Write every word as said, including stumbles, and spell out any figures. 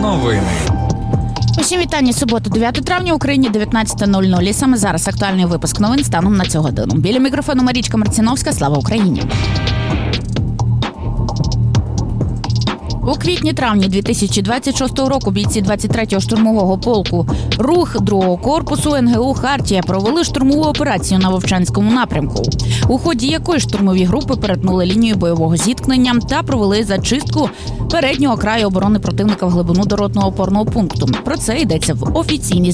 Новини. Усім вітання. Субота, дев'яте травня, Україні дев'ятнадцята нуль нуль. І саме зараз актуальний випуск новин станом на цю годину. Біля мікрофону Марічка Марціновська. Слава Україні! У квітні-травні дві тисячі двадцять шостого року бійці двадцять третього штурмового полку «Рух» другого корпусу ен ге у «Хартія» провели штурмову операцію на Вовчанському напрямку, у ході якої штурмові групи перетнули лінію бойового зіткнення та провели зачистку переднього краю оборони противника в глибину до ротного опорного пункту. Про це йдеться в офіційній